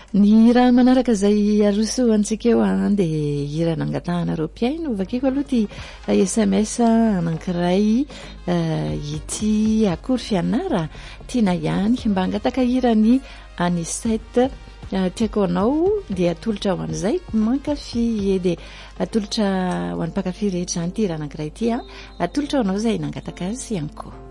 Ny raha manaraka izay aroso antsika eo dia hira nangatahana mpiaino vakiko aloha ty SMS anankiray ity akory fianara tiana ihany mba angataka hirany Anisette tiako anao dia atolotra ho an'izay mankafy dia atolotra ho an'ny mpakafy rehetra zany ty raha anankiray ty atolotra ho anao izay nangataka azy ihany koa.